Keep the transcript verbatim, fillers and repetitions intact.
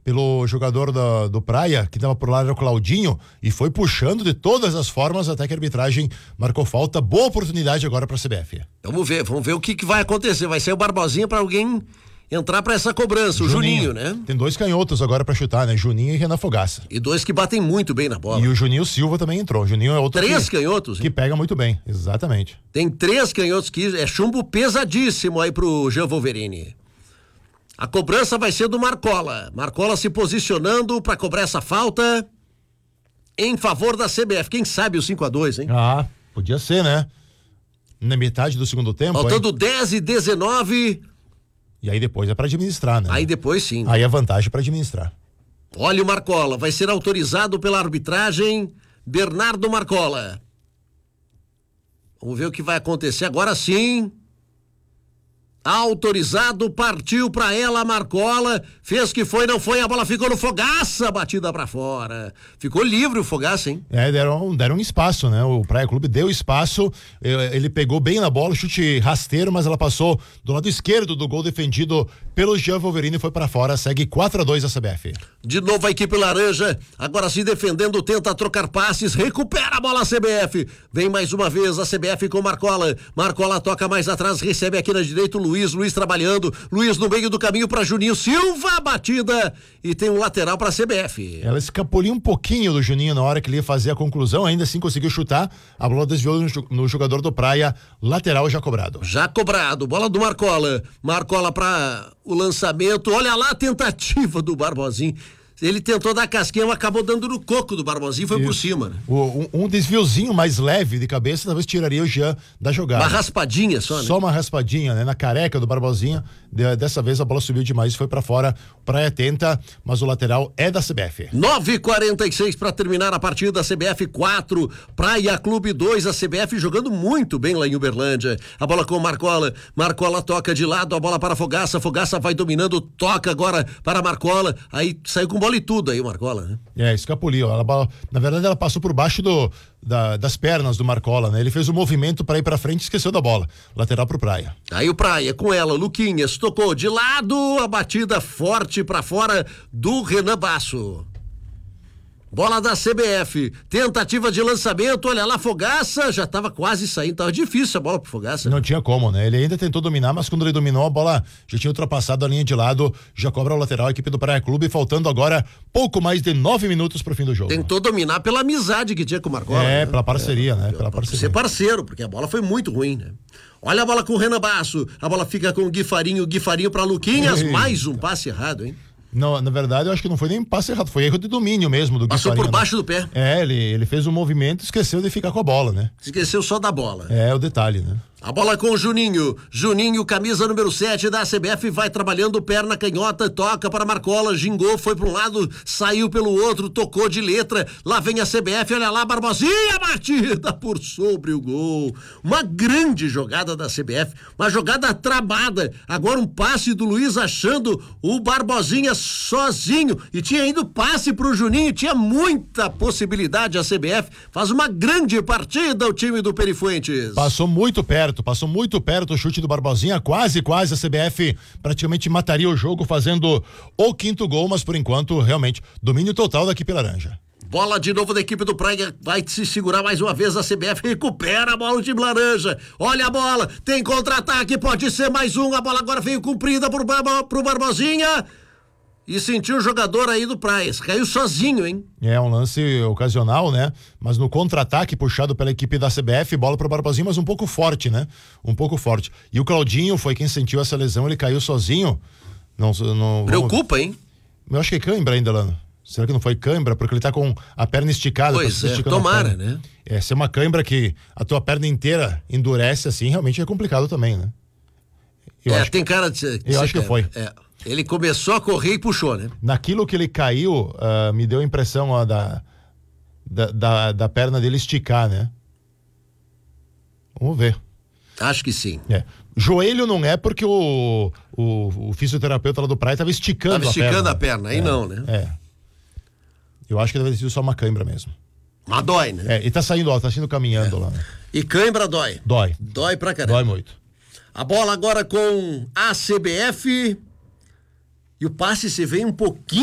pelo jogador do, do Praia, que estava por lá, era o Claudinho, e foi puxando de todas as formas até que a arbitragem marcou falta. Boa oportunidade agora para a C B F. Vamos ver, vamos ver o que, que vai acontecer. Vai ser o Barbosinha para alguém entrar para essa cobrança, o Juninho, Juninho, né? Tem dois canhotos agora para chutar, né? Juninho e Renan Fogaça. E dois que batem muito bem na bola. E o Juninho Silva também entrou. O Juninho é outro Três que, canhotos. Que pega muito bem, exatamente. Tem três canhotos que é chumbo pesadíssimo aí pro Jean Wolverine. A cobrança vai ser do Marcola. Marcola se posicionando para cobrar essa falta em favor da C B F. Quem sabe o cinco a dois, hein? Ah, podia ser, né? Na metade do segundo tempo. Faltando hein? dez e dezenove. E aí depois é para administrar, né? Aí depois sim. Aí a vantagem para administrar. Olha o Marcola, vai ser autorizado pela arbitragem Bernardo Marcola. Vamos ver o que vai acontecer agora sim. Autorizado, partiu pra ela, Marcola, fez que foi, não foi, a bola ficou no Fogaça, batida pra fora. Ficou livre o Fogaça, hein? É, deram, deram um espaço, né? O Praia Clube deu espaço, ele pegou bem na bola, chute rasteiro, mas ela passou do lado esquerdo do gol defendido pelo Jean Wolverine e foi pra fora, segue quatro a dois a C B F. De novo a equipe laranja, agora se defendendo, tenta trocar passes, recupera a bola a C B F. Vem mais uma vez a C B F com Marcola, Marcola toca mais atrás, recebe aqui na direita o Luiz. Luiz, Luiz trabalhando, Luiz no meio do caminho para Juninho Silva, batida e tem um lateral para a C B F. Ela escapuliu um pouquinho do Juninho na hora que ele ia fazer a conclusão, ainda assim conseguiu chutar, a bola desviou no, no jogador do Praia, lateral já cobrado. Já cobrado, bola do Marcola, Marcola para o lançamento, olha lá a tentativa do Barbosinha. Ele tentou dar casquinha, mas acabou dando no coco do Barbosinha e foi Isso. por cima, né? O, um, um desviozinho mais leve de cabeça talvez tiraria o Jean da jogada. Uma raspadinha só, né? Só uma raspadinha, né? Na careca do Barbosinha. De, dessa vez a bola subiu demais e foi pra fora. Praia tenta, mas o lateral é da C B F. nove e quarenta e seis para terminar a partida. C B F quatro, Praia Clube dois. A C B F jogando muito bem lá em Uberlândia. A bola com o Marcola. Marcola toca de lado, a bola para Fogaça. Fogaça vai dominando, toca agora para Marcola. Aí saiu com bola e tudo aí o Marcola, né? É, escapuliu. Ela, na verdade, ela passou por baixo do, da, das pernas do Marcola, né? Ele fez o um movimento para ir para frente e esqueceu da bola. Lateral pro Praia. Aí o Praia com ela, Luquinhas, tocou de lado, a batida forte para fora do Renan Basso. Bola da C B F, tentativa de lançamento, olha lá, Fogaça, já tava quase saindo, tava difícil a bola pro Fogaça. Não tinha como, né? Ele ainda tentou dominar, mas quando ele dominou, a bola já tinha ultrapassado a linha de lado, já cobra o lateral, a equipe do Praia Clube, faltando agora pouco mais de nove minutos pro fim do jogo. Tentou dominar pela amizade que tinha com o Marcola. É, né? pela parceria, é, né? Pela parceria. Ser parceiro, porque a bola foi muito ruim, né? Olha a bola com o Renan Basso, a bola fica com o Guifarinho, Guifarinho pra Luquinhas, Ei. mais um passe errado, hein? Não, na verdade, eu acho que não foi nem passe errado, foi erro de domínio mesmo do Passou Guifarinho, por baixo né? do pé. É, ele, ele fez um movimento e esqueceu de ficar com a bola, né? Esqueceu só da bola. É, o detalhe, né? A bola com o Juninho. Juninho, camisa número sete da C B F, vai trabalhando, perna canhota, toca para Marcola, gingou, foi para um lado, saiu pelo outro, tocou de letra. Lá vem a C B F, olha lá, Barbosinha, batida por sobre o gol. Uma grande jogada da C B F, uma jogada travada. Agora um passe do Luiz achando o Barbosinha sozinho. E tinha ainda o passe pro Juninho, tinha muita possibilidade a C B F. Faz uma grande partida o time do Perifuentes. Passou muito perto. Passou muito perto o chute do Barbosinha, quase, quase a C B F praticamente mataria o jogo fazendo o quinto gol, mas por enquanto, realmente, domínio total da equipe laranja. Bola de novo da equipe do Praia, vai se segurar mais uma vez a C B F, recupera a bola do time laranja, olha a bola, tem contra-ataque, pode ser mais um, a bola agora veio cumprida pro, pro Barbosinha. E sentiu o jogador aí do Praia, caiu sozinho, hein? É um lance ocasional, né? Mas no contra-ataque puxado pela equipe da C B F, bola pro Barbosinha, mas um pouco forte, né? Um pouco forte. E o Claudinho foi quem sentiu essa lesão, ele caiu sozinho. Não, não, Preocupa, hein? Eu acho que é cãibra ainda, Lano. Será que não foi cãibra? Porque ele tá com a perna esticada. Pois tá é, tomara, né? É, se é uma cãibra que a tua perna inteira endurece assim, realmente é complicado também, né? Eu é, acho tem que, cara de ser, Eu acho que cara. foi. É. Ele começou a correr e puxou, né? Naquilo que ele caiu, uh, me deu a impressão ó, da, da, da, da perna dele esticar, né? Vamos ver. Acho que sim. É. Joelho não é porque o, o, o fisioterapeuta lá do Praia estava esticando, tava esticando a perna. a perna, aí é, não, né? É. Eu acho que deve ter sido só uma cãibra mesmo. Mas dói, né? É, e tá saindo, ó, tá saindo caminhando é. lá. E cãibra dói. Dói. Dói pra caramba. Dói muito. A bola agora com a C B F. E o passe se vem um pouquinho